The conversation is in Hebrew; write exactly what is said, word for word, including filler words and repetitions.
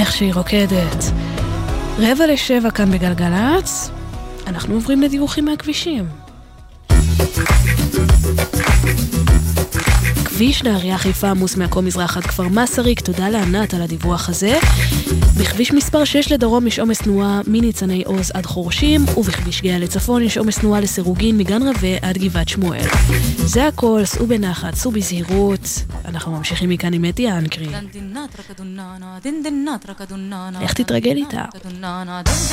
איך שהיא רוקדת. רבע לשבע כאן בגלגלץ. אנחנו עוברים לדיווחים מהכבישים. כביש נהריה חיפה עמוס מעכו מזרח עד כפר מסריק, תודה לענת על הדיווח הזה. בכביש מספר שש לדרום יש עומס תנועה מניצני עוז עד חורשים, ובכביש גאה לצפון יש עומס תנועה לסירוגין מגן רווה עד גבעת שמואל. זה הכל, סעו בנחת, סעו בזהירות. אנחנו ממשיכים מכאן עם אתי האנקרי. איך תתרגל איתה?